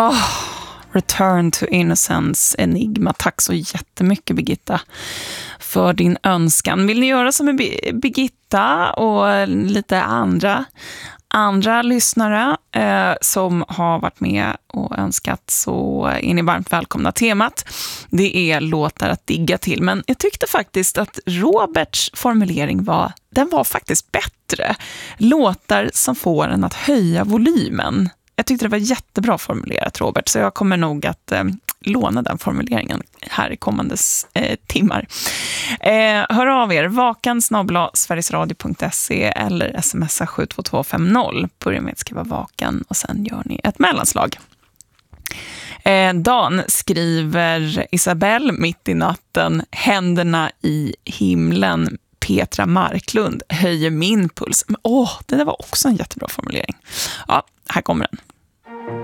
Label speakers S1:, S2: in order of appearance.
S1: Return to Innocence, Enigma. Tack så jättemycket, Birgitta, för din önskan. Vill ni göra som med Birgitta och lite andra lyssnare som har varit med och önskat, så är ni varmt välkomna. Temat, det är låtar att digga till. Men jag tyckte faktiskt att Roberts formulering var faktiskt bättre. Låtar som får en att höja volymen. Jag tyckte det var jättebra formulerat, Robert, så jag kommer nog att låna den formuleringen här i kommande timmar. Hör av er, vakan@sverigesradio.se eller smsa 72250. Börja med att skriva vakan och sen gör ni ett mellanslag. Dan skriver Isabelle mitt i natten, händerna i himlen. Petra Marklund höjer min puls. Men, det där var också en jättebra formulering. Ja, här kommer den.